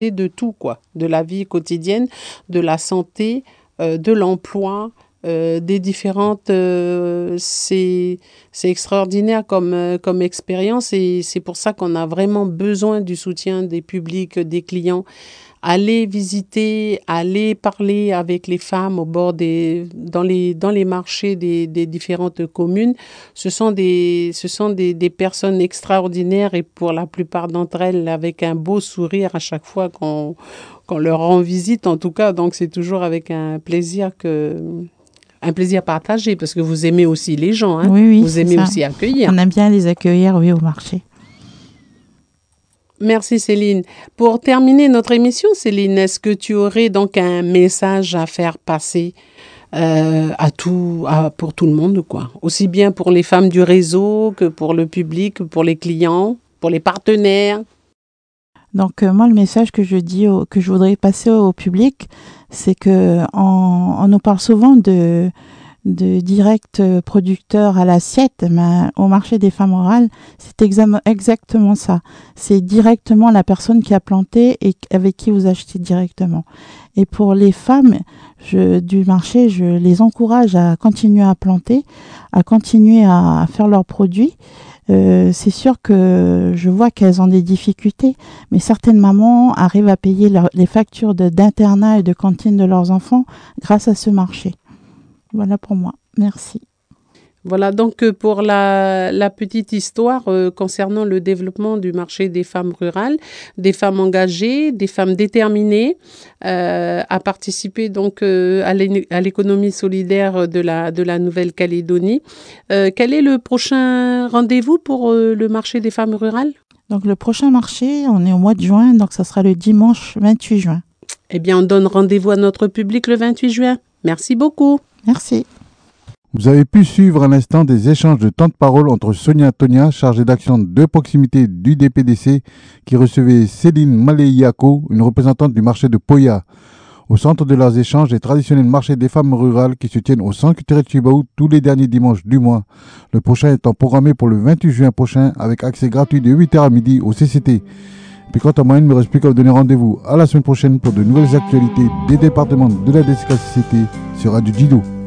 de tout, quoi, de la vie quotidienne, de la santé, de l'emploi, des différentes... c'est extraordinaire comme expérience et c'est pour ça qu'on a vraiment besoin du soutien des publics, des clients. Aller visiter, aller parler avec les femmes dans les marchés des différentes communes. Ce sont des personnes extraordinaires et pour la plupart d'entre elles avec un beau sourire à chaque fois qu'on leur rend visite en tout cas. Donc c'est toujours avec un plaisir partagé parce que vous aimez aussi les gens, hein. Oui, Vous aimez ça. aussi accueillir. On aime bien les accueillir, oui, au marché. Merci Céline. Pour terminer notre émission, Céline, est-ce que tu aurais donc un message à faire passer pour tout le monde, quoi. Aussi bien pour les femmes du réseau que pour le public, que pour les clients, pour les partenaires. Donc moi, le message que que je voudrais passer au public, c'est que on nous parle souvent de direct producteur à l'assiette, mais au marché des femmes rurales, c'est exactement ça. C'est directement la personne qui a planté et avec qui vous achetez directement. Et pour les femmes du marché, je les encourage à continuer à planter, à continuer à faire leurs produits. C'est sûr que je vois qu'elles ont des difficultés, mais certaines mamans arrivent à payer les factures d'internat et de cantine de leurs enfants grâce à ce marché. Voilà pour moi. Merci. Voilà donc pour la petite histoire concernant le développement du marché des femmes rurales, des femmes engagées, des femmes déterminées à participer donc à l'économie solidaire de la Nouvelle-Calédonie. Quel est le prochain rendez-vous pour le marché des femmes rurales? Donc le prochain marché, on est au mois de juin, donc ça sera le dimanche 28 juin. Eh bien, on donne rendez-vous à notre public le 28 juin. Merci beaucoup. Merci. Vous avez pu suivre à l'instant des échanges de temps de parole entre Sonia Tonia, chargée d'action de proximité du DPDC, qui recevait Céline Maleyako, une représentante du marché de Poya. Au centre de leurs échanges, les traditionnels marchés des femmes rurales qui se tiennent au Centre culturel Chibaou tous les derniers dimanches du mois. Le prochain étant programmé pour le 28 juin prochain avec accès gratuit de 8h à midi au CCT. Puis quant à moi, il ne me reste plus qu'à vous donner rendez-vous à la semaine prochaine pour de nouvelles actualités des départements de la DCCT sur Radio Dido.